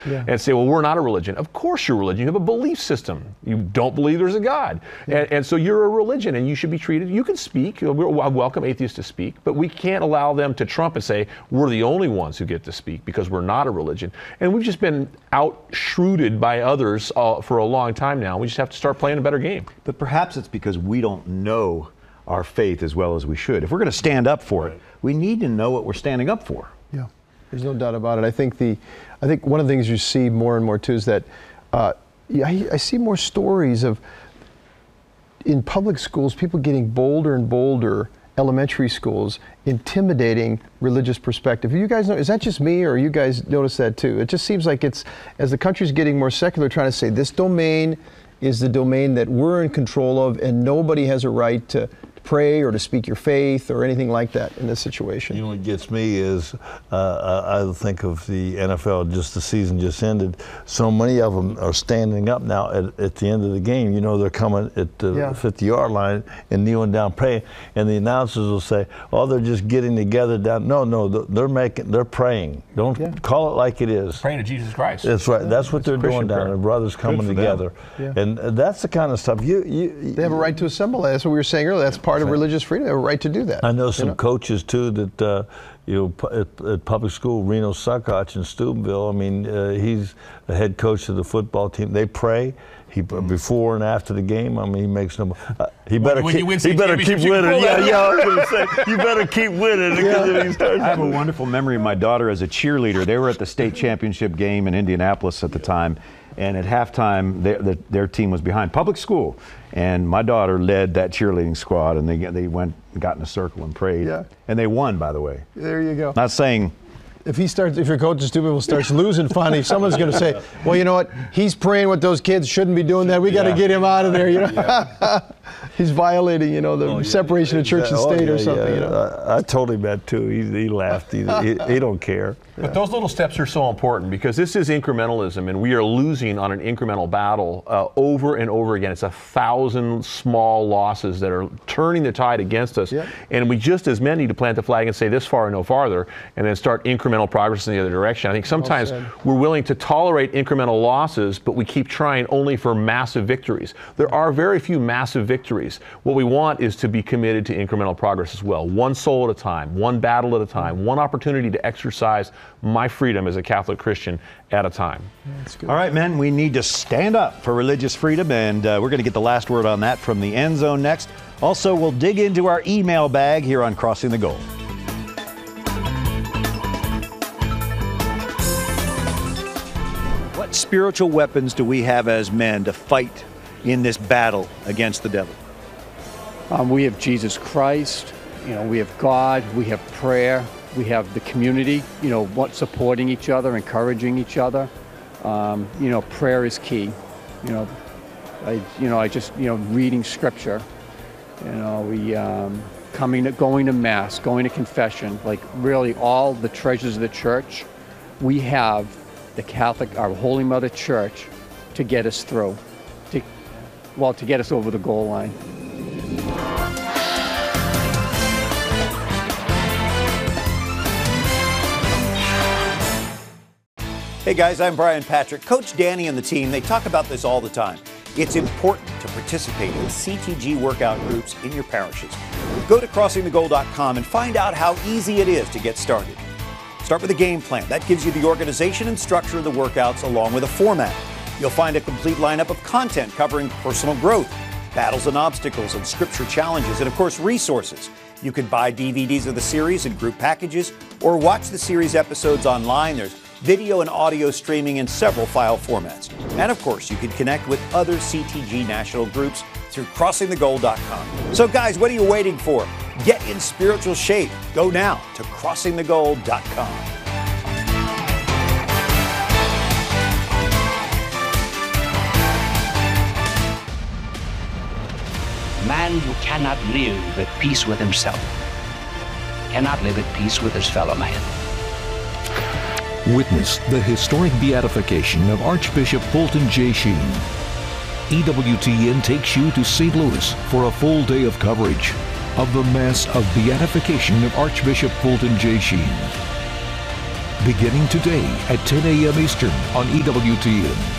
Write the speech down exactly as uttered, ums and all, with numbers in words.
yeah. and say, well, we're not a religion. Of course you're a religion. You have a belief system. You don't believe there's a God. Yeah. And, and so you're a religion, and you should be treated, you can speak. I welcome atheists to speak, but we can't allow them to trump and say, we're the only ones who get to speak because we're not a religion. And we've just been out-shrewded by others uh, for a long time now. We just have to start playing a better game. But perhaps it's because we don't know our faith as well as we should. If we're going to stand up for it, we need to know what we're standing up for. Yeah, there's no doubt about it. I think the, I think one of the things you see more and more too is that uh, I, I see more stories of in public schools people getting bolder and bolder. Elementary schools intimidating religious perspective. You guys know, is that just me, or you guys notice that too? It just seems like it's, as the country's getting more secular, trying to say this domain is the domain that we're in control of, and nobody has a right to pray or to speak your faith or anything like that in this situation. You know what gets me is uh, I think of the N F L, just the season just ended. So many of them are standing up now at, at the end of the game. You know, they're coming at the yeah. fifty-yard line and kneeling down praying, and the announcers will say, "Oh, they're just getting together down." No, no, they're making, they're praying. Don't yeah. call it like it is. Praying to Jesus Christ. That's right. Yeah, that's what they're doing down there. Brothers coming together, yeah. and that's the kind of stuff you you. They have a right to assemble. That's what we were saying earlier. That's part of religious freedom. They have a right to do that. I know some you know? coaches too that uh, you know at, at public school, Reno Suckoch in Steubenville. I mean, uh, he's the head coach of the football team. They pray. He before and after the game. I mean, he makes no. Uh, he better when keep. Win He better keep winning. Yeah, yeah. I was going to say, you better keep winning. Because Yeah. if he starts I have a wonderful memory of my daughter as a cheerleader. They were at the state championship game in Indianapolis at the time, and at halftime, their, their, their team was behind. Public school, and my daughter led that cheerleading squad, and they they went, got in a circle and prayed, Yeah. and they won. By the way, There you go. not saying. If he starts, if your coach is stupid, will starts losing finally, someone's going to say, "Well, you know what? He's praying with those kids. Shouldn't be doing that. We got to Yeah. get him out of there." You know, yeah. He's violating, you know, the Oh, yeah. separation of church and Oh, state yeah, or something. yeah. You know, I, I told him that too. He, he laughed. He, he, he don't care. But those little steps are so important because this is incrementalism, and we are losing on an incremental battle uh, over and over again. It's a thousand small losses that are turning the tide against us, Yeah. and we just as men need to plant the flag and say this far and no farther, and then start incremental progress in the other direction. I think sometimes said. we're willing to tolerate incremental losses, but we keep trying only for massive victories. There are very few massive victories. What we want is to be committed to incremental progress as well, one soul at a time, one battle at a time, one opportunity to exercise my freedom as a Catholic Christian at a time. that's good. All right, men, we need to stand up for religious freedom, and uh, we're going to get the last word on that from the End Zone next. Also, we'll dig into our email bag here on Crossing the Goal. What spiritual weapons do we have as men to fight in this battle against the devil? Um, we have Jesus Christ, you know, we have God, we have prayer, we have the community, you know, what supporting each other, encouraging each other. Um, you know, prayer is key. You know, I, you know, I just, you know, reading scripture. You know, we um, coming to, going to mass, going to confession, like really all the treasures of the church. We have the Catholic, our Holy Mother Church, to get us through, to, well, to get us over the goal line. Hey guys, I'm Brian Patrick. Coach Danny and the team, they talk about this all the time. It's important to participate in C T G workout groups in your parishes. Go to crossing the goal dot com and find out how easy it is to get started. Start with a game plan. That gives you the organization and structure of the workouts along with a format. You'll find a complete lineup of content covering personal growth, battles and obstacles, and scripture challenges, and of course resources. You can buy D V Ds of the series in group packages or watch the series episodes online. There's video and audio streaming in several file formats. And of course, you can connect with other C T G national groups through crossing the goal dot com. So guys, what are you waiting for? Get in spiritual shape. Go now to crossing the goal dot com. Man who cannot live at peace with himself cannot live at peace with his fellow man. Witness the historic beatification of Archbishop Fulton J. Sheen. E W T N takes you to Saint Louis for a full day of coverage of the Mass of Beatification of Archbishop Fulton J. Sheen. beginning today at ten a.m. Eastern on E W T N.